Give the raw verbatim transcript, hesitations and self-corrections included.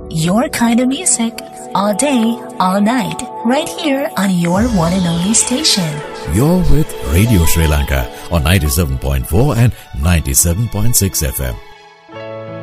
Your kind of music, all day, all night, right here on your one and only station. You're with Radio Sri Lanka on ninety-seven point four and ninety-seven point six F M.